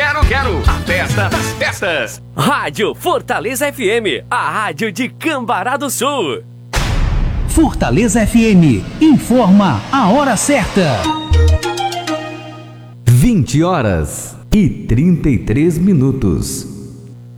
quero. A festa das festas. Rádio Fortaleza FM, a rádio de Cambará do Sul. Fortaleza FM informa a hora certa. 20h33.